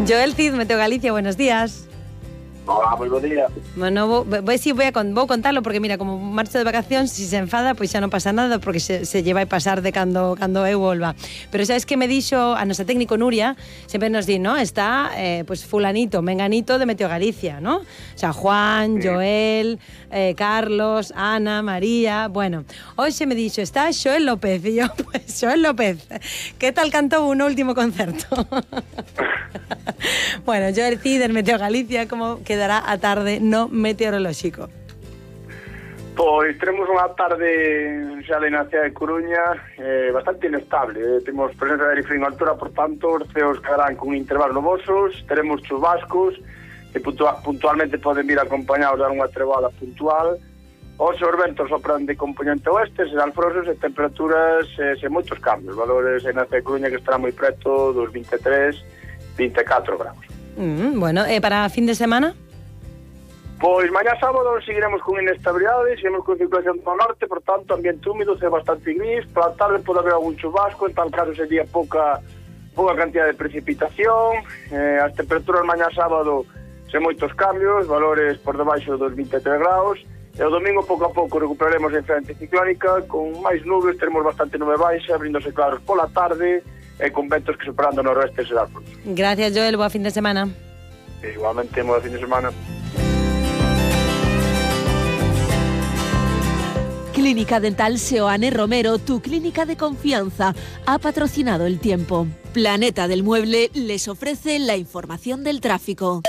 Joel Cid, Meteo Galicia, buenos días. Hola, moi bo día. Bueno, vou contarlo porque mira, como marcho de vacacións, si se enfada, pois xa non pasa nada porque se lleva a pasar de cando eu volva. Pero sabes que me dixo a nosa técnico Nuria, sempre nos di, ¿no? Está pues fulanito, menganito de Meteo Galicia, ¿no? O sea, Juan, Joel, Carlos, Ana, María, bueno. Hoxe me dixo, está Xoel López, e yo, pues Xoel López, que tal cantou un último concerto? Bueno, Joel Cid, Meteo Galicia, como quedará a tarde no meteorolóxico? Pois teremos unha tarde xa na cidade de Coruña bastante inestable. Temos presencia de aire frío en altura, por tanto, os ceos quedarán con intervalos nubosos, teremos chubascos que puntualmente poden vir acompañados de unha treboada puntual. Os ventos sopran de componente oeste, serán frosos e temperaturas sen moitos cambios. Valores na cidade de Coruña que estará moi preto dos 23-24 grados. Bueno, para fin de semana? Pois mañá sábado seguiremos con inestabilidade, seguiremos con circulación do norte, por tanto, ambiente húmido, é bastante gris. Para a tarde pode haber algún chubasco, en tal caso sería pouca cantidad de precipitación. As temperaturas mañá sábado sen moitos cambios, valores por debaixo dos 23 graus. E o domingo pouco a pouco recuperaremos a frente ciclónica, con máis nubes, teremos bastante nube baixa, abriéndose claros pola tarde, e con ventos que superando o noroeste será fluxo. Gracias, Joel. Boa fin de semana. Igualmente, boa fin de semana. Clínica Dental Seoane Romero, tu clínica de confianza, ha patrocinado el tiempo. Planeta del Mueble les ofrece la información del tráfico.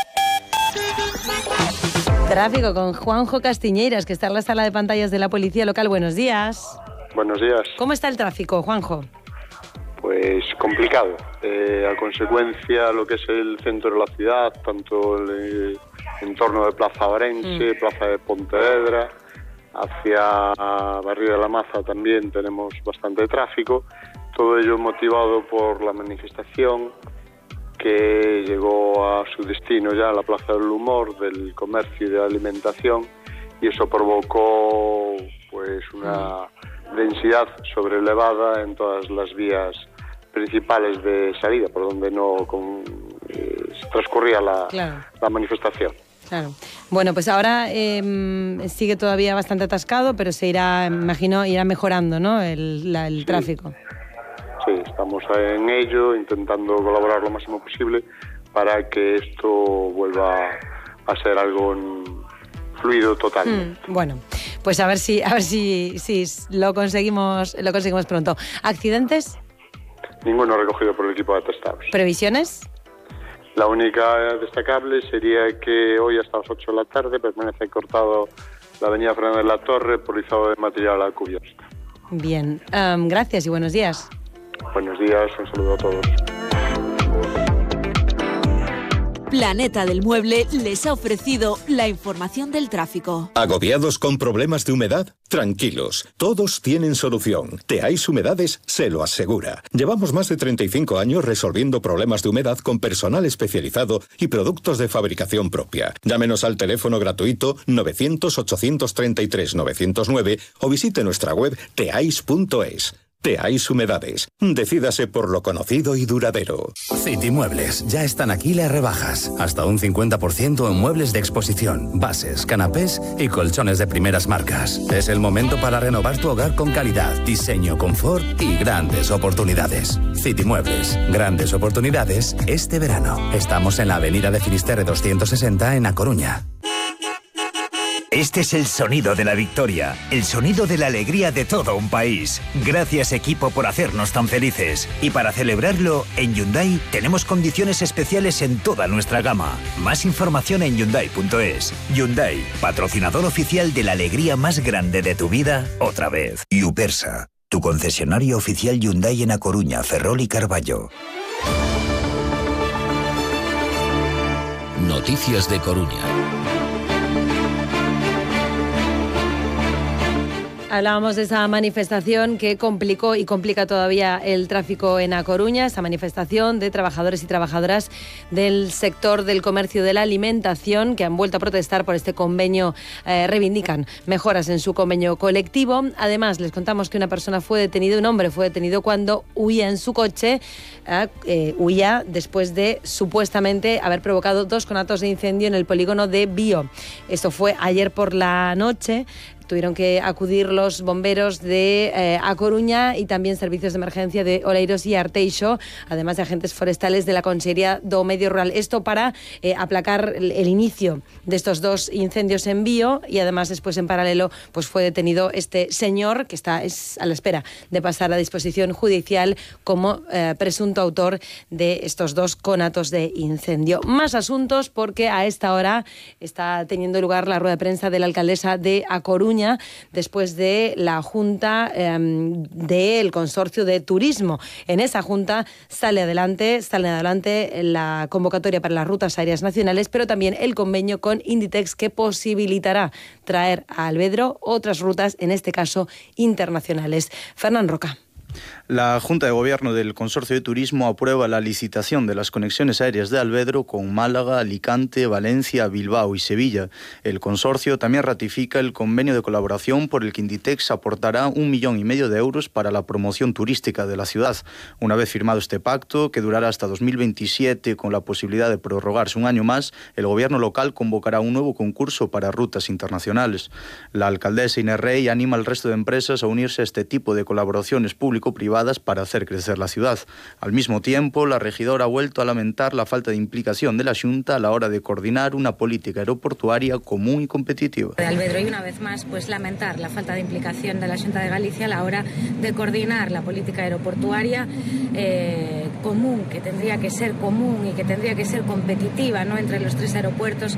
Tráfico con Juanjo Castiñeiras, que está en la sala de pantallas de la Policía Local. Buenos días. Buenos días. ¿Cómo está el tráfico, Juanjo? Pues complicado. A consecuencia, lo que es el centro de la ciudad, tanto el entorno de Plaza Orense, Plaza de Pontevedra, hacia Barrio de la Maza también tenemos bastante tráfico. Todo ello motivado por la manifestación que llegó a su destino ya a la Plaza del Humor, del comercio y de la alimentación, y eso provocó pues una densidad sobrelevada en todas las vías principales de salida, por donde transcurría la manifestación. Claro. Bueno, pues ahora sigue todavía bastante atascado, pero se irá, imagino, irá mejorando, ¿no? el tráfico. Sí, estamos en ello, intentando colaborar lo máximo posible para que esto vuelva a ser algo fluido total. Bueno, pues a ver si lo conseguimos pronto. ¿Accidentes? Ninguno recogido por el equipo de atestados. ¿Previsiones? La única destacable sería que hoy hasta las 8 de la tarde permanece cortado la avenida Fernández de la Torre por izado de material a cubierta. Bien, gracias y buenos días. Buenos días, un saludo a todos. Planeta del Mueble les ha ofrecido la información del tráfico. ¿Agobiados con problemas de humedad? Tranquilos, todos tienen solución. Teais Humedades se lo asegura. Llevamos más de 35 años resolviendo problemas de humedad con personal especializado y productos de fabricación propia. Llámenos al teléfono gratuito 900-833-909 o visite nuestra web teais.es. Teais Humedades. Decídase por lo conocido y duradero. City Muebles. Ya están aquí las rebajas. Hasta un 50% en muebles de exposición, bases, canapés y colchones de primeras marcas. Es el momento para renovar tu hogar con calidad, diseño, confort y grandes oportunidades. City Muebles. Grandes oportunidades este verano. Estamos en la avenida de Finisterre 260 en A Coruña. Este es el sonido de la victoria, el sonido de la alegría de todo un país. Gracias, equipo, por hacernos tan felices. Y para celebrarlo, en Hyundai tenemos condiciones especiales en toda nuestra gama. Más información en Hyundai.es. Hyundai, patrocinador oficial de la alegría más grande de tu vida, otra vez. Upersa, tu concesionario oficial Hyundai en A Coruña, Ferrol y Carballo. Noticias de Coruña. Hablábamos de esa manifestación que complicó y complica todavía el tráfico en A Coruña, esa manifestación de trabajadores y trabajadoras del sector del comercio de la alimentación que han vuelto a protestar por este convenio, reivindican mejoras en su convenio colectivo. Además, les contamos que una persona fue detenida, un hombre fue detenido cuando huía en su coche, huía después de supuestamente haber provocado 2 conatos de incendio en el polígono de Bío. Esto fue ayer por la noche. Tuvieron que acudir los bomberos de A Coruña y también servicios de emergencia de Oleiros y Arteixo, además de agentes forestales de la Consellería do Medio Rural. Esto para aplacar el inicio de estos 2 incendios en Bío, y además después en paralelo pues fue detenido este señor que es a la espera de pasar a disposición judicial como presunto autor de estos 2 conatos de incendio. Más asuntos, porque a esta hora está teniendo lugar la rueda de prensa de la alcaldesa de A Coruña después de la Junta del Consorcio de Turismo. En esa Junta sale adelante la convocatoria para las rutas aéreas nacionales, pero también el convenio con Inditex que posibilitará traer a Alvedro otras rutas, en este caso internacionales. Fernán Roca. La Junta de Gobierno del Consorcio de Turismo aprueba la licitación de las conexiones aéreas de Alvedro con Málaga, Alicante, Valencia, Bilbao y Sevilla. El consorcio también ratifica el convenio de colaboración por el que Inditex aportará 1,5 millones de euros para la promoción turística de la ciudad. Una vez firmado este pacto, que durará hasta 2027 con la posibilidad de prorrogarse un año más, el Gobierno local convocará un nuevo concurso para rutas internacionales. La alcaldesa Inés Rey anima al resto de empresas a unirse a este tipo de colaboraciones público-privadas para hacer crecer la ciudad. Al mismo tiempo, la regidora ha vuelto a lamentar la falta de implicación de la Xunta a la hora de coordinar una política aeroportuaria común y competitiva. De Alvedro, y una vez más, pues lamentar la falta de implicación de la Xunta de Galicia a la hora de coordinar la política aeroportuaria común, que tendría que ser común y que tendría que ser competitiva, ¿no?, entre los 3 aeropuertos.